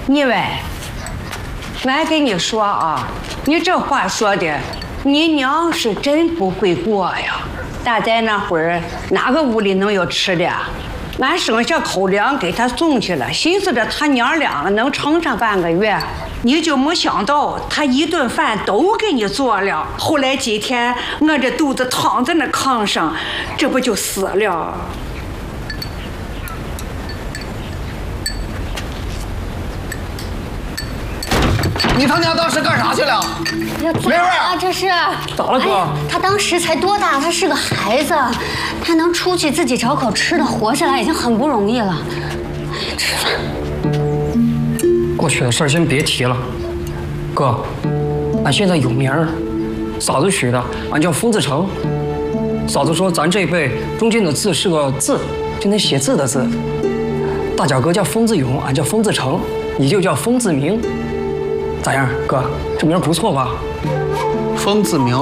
你喂，俺跟你说啊，你这话说的，你娘是真不会过呀。大在那会儿，哪个屋里能有吃的？俺剩下口粮给他送去了，寻思着他娘俩能撑上半个月，你就没想到他一顿饭都给你做了。后来几天饿着肚子躺在那炕上，这不就死了？ 你他娘当时干啥去了？ 没味儿啊，这是咋了哥？ 他当时才多大？他是个孩子，他能出去自己找口吃的活下来已经很不容易了。吃饭。 过去的事儿先别提了，哥，俺现在有名儿，嫂子许的，俺叫封子成。嫂子说咱这辈中间的字是个字，就那写字的字。大脚哥叫封子勇，俺叫封子成，你就叫封子明。咋样，哥？这名不错吧？ 封子明，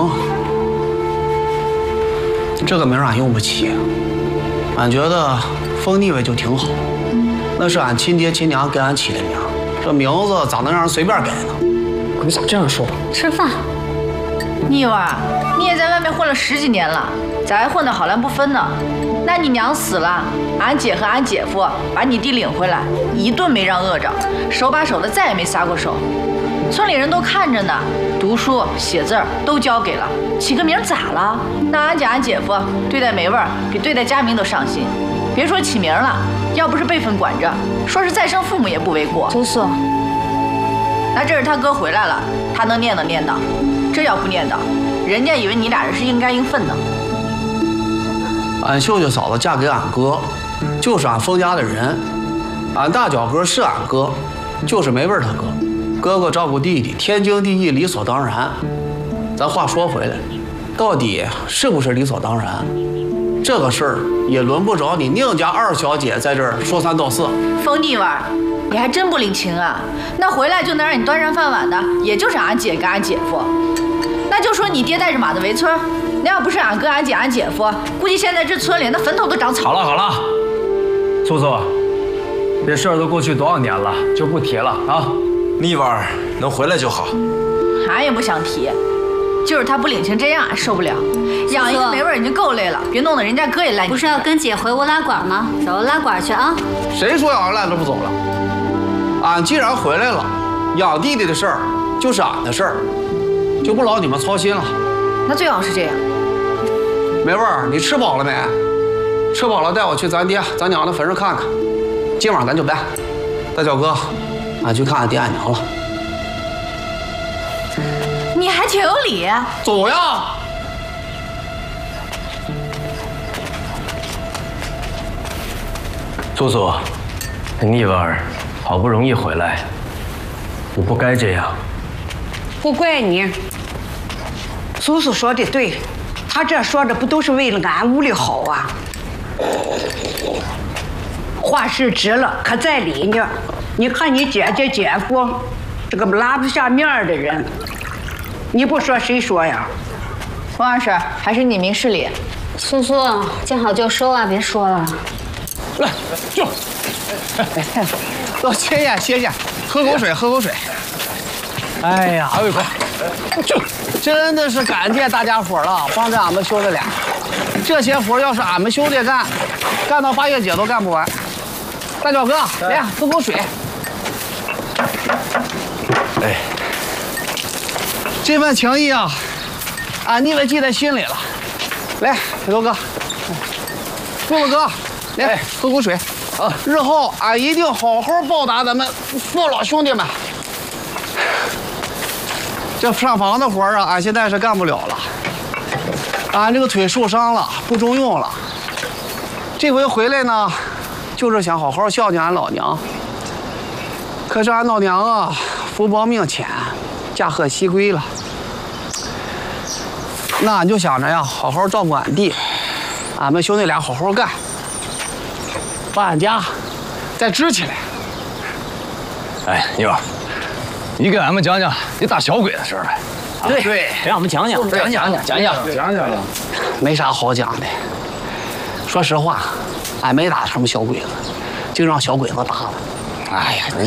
这个名俺用不起。俺觉得封逆位就挺好，那是俺亲爹亲娘给俺起的名，这名字咋能让人随便改呢？ 你咋这样说？ 吃饭。 腻味儿，你也在外面混了10几年了，咋还混得好烂不分呢？那你娘死了，俺姐和俺姐夫把你弟领回来，一顿没让饿着，手把手的再也没撒过手。村里人都看着呢，读书写字都交给了，起个名咋了？那俺姐俺姐夫对待梅味儿比对待佳明都上心，别说起名了，要不是辈分管着，说是再生父母也不为过。 祖祖， 那这是他哥回来了，他能念叨念叨，这要不念叨，人家以为你俩人是应该应分呢。 俺秀秀嫂子嫁给俺哥，就是俺封家的人。俺大脚哥是俺哥，就是梅味儿他哥。哥哥照顾弟弟，天经地义，理所当然。咱话说回来，到底是不是理所当然？这个事儿也轮不着你宁家二小姐在这儿说三道四。 封腻味儿，你还真不领情啊！那回来就能让你端上饭碗的，也就是俺姐跟俺姐夫。那就说你爹带着马子围村，那要不是俺哥、俺姐、俺姐夫，估计现在这村里那坟头都长草。 好了，素素，这事儿都过去多少年了，就不提了啊。 腻味儿能回来就好。 俺也不想提，就是他不领情这样，俺受不了。养一个梅味儿已经够累了，别弄得人家哥也赖你。 不是要跟姐回屋拉管吗？走，拉管去啊！ 谁说俺赖着不走了？俺既然回来了，养弟弟的事儿就是俺的事儿，就不劳你们操心了。 那最好是这样。 梅味儿，你吃饱了没？吃饱了带我去咱爹咱娘的坟上看看。今晚咱就办。大脚哥，俺去看俺爹俺娘了。 你还挺有理。 走呀！ 素素，腻味儿好不容易回来，你不该这样。 不怪你，叔叔说的对，他这说的不都是为了俺屋里好啊？话是直了，可在理呢。你看你姐姐姐夫，这个拉不下面的人，你不说谁说呀？ 王二婶，还是你明事理。 素素，见好就收啊，别说了。 来，就，歇歇歇歇，喝口水喝口水。哎呀，哎呦快，就真的是感谢大家伙了，帮着俺们兄弟俩。这些活要是俺们兄弟干，干到8月节都干不完。大脚哥，来喝口水。 哎， 这份情谊啊，俺腻味记在心里了。来，铁头哥，叔叔哥，来喝口水。啊，日后俺一定好好报答咱们父老兄弟们。这上房的活啊，俺现在是干不了了。俺这个腿受伤了，不中用了。这回回来呢，就是想好好孝敬俺老娘。可是俺老娘啊，福薄命浅，驾鹤西归了。那俺就想着呀，好好照顾俺弟，俺们兄弟俩好好干，把俺家再支起来。 哎，腻味儿，你给俺们讲讲你打小鬼的事儿呗。 对，让我们讲讲。 没啥好讲的。说实话，俺没打什么小鬼子，就让小鬼子打了。哎呀，